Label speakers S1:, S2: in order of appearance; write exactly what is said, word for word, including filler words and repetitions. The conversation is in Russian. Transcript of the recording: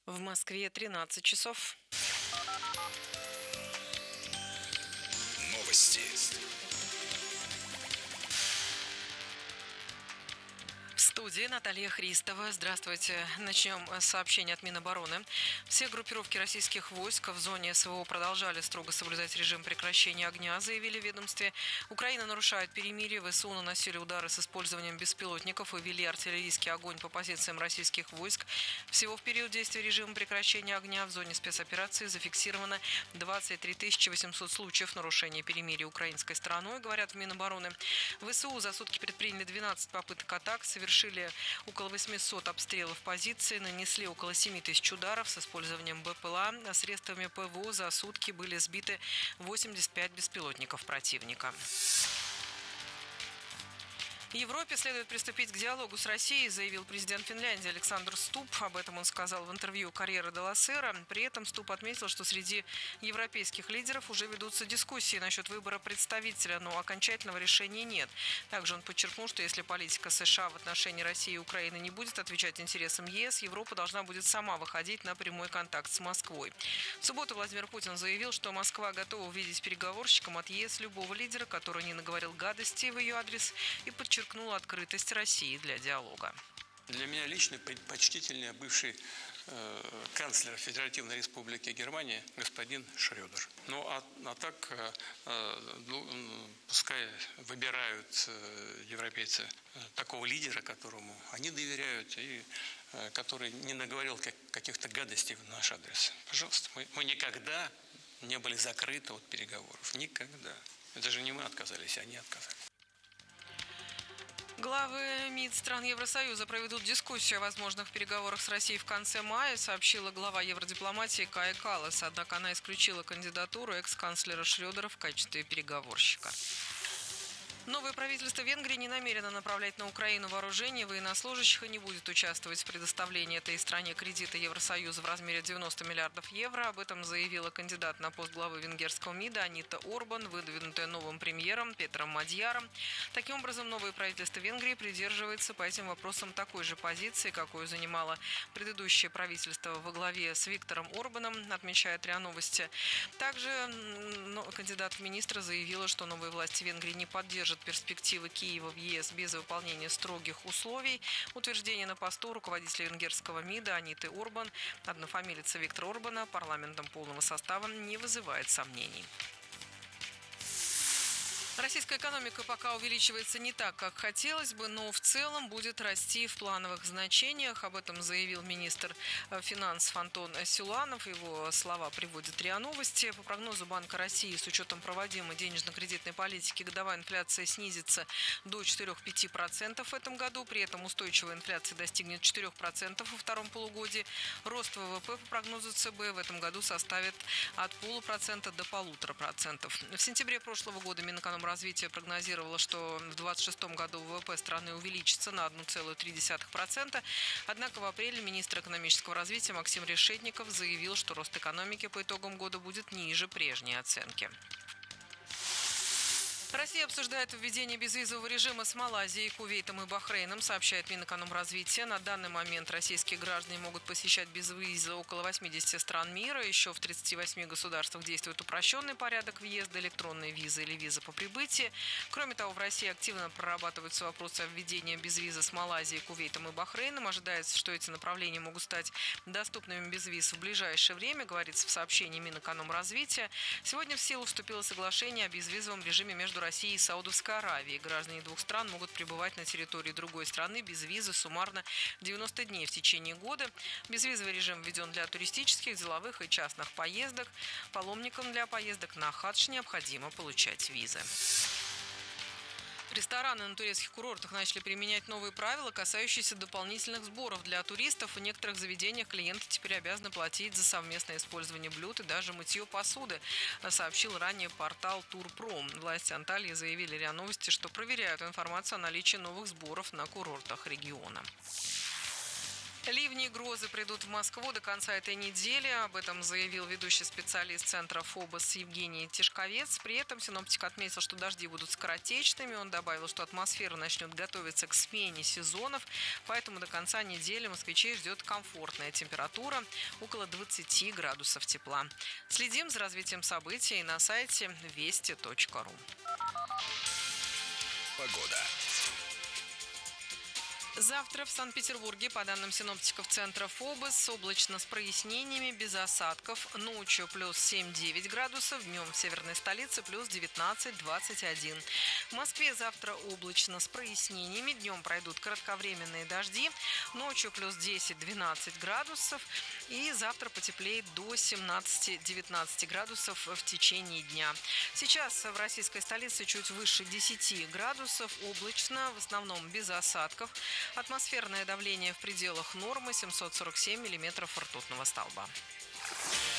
S1: В Москве тринадцать часов.
S2: Новости.
S1: В студии Наталья Христова. Здравствуйте. Начнем с сообщения от Минобороны. Все группировки российских войск в зоне СВО продолжали строго соблюдать режим прекращения огня, заявили в ведомстве. Украина нарушает перемирие. ВСУ наносили удары с использованием беспилотников и вели артиллерийский огонь по позициям российских войск. Всего в период действия режима прекращения огня в зоне спецоперации зафиксировано двадцать три тысячи восемьсот случаев нарушения перемирия украинской стороной, говорят в Минобороны. ВСУ за сутки предприняли двенадцать попыток атак, совершили около восьмисот обстрелов позиций, нанесли около семи тысяч ударов с использованием БПЛА, а средствами ПВО за сутки были сбиты восемьдесят пять беспилотников противника. Европе следует приступить к диалогу с Россией, заявил президент Финляндии Александр Стуб. Об этом он сказал в интервью «Корьера де ла Сера». При этом Стуб отметил, что среди европейских лидеров уже ведутся дискуссии насчет выбора представителя, но окончательного решения нет. Также он подчеркнул, что если политика США в отношении России и Украины не будет отвечать интересам ЕС, Европа должна будет сама выходить на прямой контакт с Москвой. В субботу Владимир Путин заявил, что Москва готова увидеть переговорщиком от ЕС любого лидера, который не наговорил гадости в ее адрес, и подчеркнул открытость России для диалога.
S3: Для меня лично предпочтительнее бывший э, канцлер Федеративной Республики Германия господин Шрёдер. Ну а, а так э, ну, пускай выбирают э, европейцы э, такого лидера, которому они доверяют и э, который не наговорил как, каких-то гадостей в наш адрес. Пожалуйста, мы, мы никогда не были закрыты от переговоров. Никогда. Это же не мы отказались, а они отказались.
S1: Главы МИД стран Евросоюза проведут дискуссию о возможных переговорах с Россией в конце мая, сообщила глава евродипломатии Кая Каллас. Однако она исключила кандидатуру экс-канцлера Шрёдера в качестве переговорщика. Новое правительство Венгрии не намерено направлять на Украину вооружение военнослужащих и не будет участвовать в предоставлении этой стране кредита Евросоюза в размере девяноста миллиардов евро. Об этом заявила кандидат на пост главы венгерского МИДа Анита Орбан, выдвинутая новым премьером Петром Мадьяром. Таким образом, новое правительство Венгрии придерживается по этим вопросам такой же позиции, какую занимало предыдущее правительство во главе с Виктором Орбаном, отмечает РИА Новости. Также кандидат в министры заявила, что новые власти Венгрии не поддержат перспективы Киева в ЕС без выполнения строгих условий. Утверждение на посту руководителя венгерского МИДа Аниты Орбан, однофамилица Виктора Орбана, парламентом полного состава не вызывает сомнений. Российская экономика пока увеличивается не так, как хотелось бы, но в целом будет расти в плановых значениях. Об этом заявил министр финансов Антон Силуанов. Его слова приводят РИА Новости. По прогнозу Банка России, с учетом проводимой денежно-кредитной политики, годовая инфляция снизится до четырёх-пяти процентов в этом году. При этом устойчивая инфляция достигнет четырёх процентов во втором полугодии. Рост ВВП по прогнозу ЦБ в этом году составит от полупроцента до полутора процентов. В сентябре прошлого года Минэкономразвития развитие прогнозировало, что в две тысячи двадцать шестом году ВВП страны увеличится на одну целую три десятых процента. Однако в апреле министр экономического развития Максим Решетников заявил, что рост экономики по итогам года будет ниже прежней оценки. Россия обсуждает введение безвизового режима с Малайзией, Кувейтом и Бахрейном, сообщает Минэкономразвития. На данный момент российские граждане могут посещать без виза около восьмидесяти стран мира. Еще в тридцати восьми государствах действует упрощенный порядок въезда, электронные визы или виза по прибытии. Кроме того, в России активно прорабатываются вопросы о введении безвиза с Малайзией, Кувейтом и Бахрейном. Ожидается, что эти направления могут стать доступными без виз в ближайшее время, говорится в сообщении Минэкономразвития. Сегодня в силу вступило соглашение о безвизовом режиме между России и Саудовской Аравии. Граждане двух стран могут пребывать на территории другой страны без визы суммарно девяносто дней в течение года. Безвизовый режим введен для туристических, деловых и частных поездок. Паломникам для поездок на хадж необходимо получать визы. Рестораны на турецких курортах начали применять новые правила, касающиеся дополнительных сборов для туристов. В некоторых заведениях клиенты теперь обязаны платить за совместное использование блюд и даже мытье посуды, сообщил ранее портал Турпром. Власти Анталии заявили РИА Новости, что проверяют информацию о наличии новых сборов на курортах региона. Ливни и грозы придут в Москву до конца этой недели. Об этом заявил ведущий специалист Центра ФОБОС Евгений Тишковец. При этом синоптик отметил, что дожди будут скоротечными. Он добавил, что атмосфера начнет готовиться к смене сезонов. Поэтому до конца недели москвичей ждет комфортная температура около двадцати градусов тепла. Следим за развитием событий на сайте вести точка ру.
S2: Погода.
S1: Завтра в Санкт-Петербурге, по данным синоптиков Центра ФОБОС, облачно с прояснениями, без осадков. Ночью плюс семь-девять градусов, днем в северной столице плюс девятнадцать-двадцать один. В Москве завтра облачно с прояснениями, днем пройдут кратковременные дожди. Ночью плюс десять-двенадцать градусов. И завтра потеплеет до семнадцати-девятнадцати градусов в течение дня. Сейчас в российской столице чуть выше десяти градусов, облачно, в основном без осадков. Атмосферное давление в пределах нормы семьсот сорок семь миллиметров ртутного столба.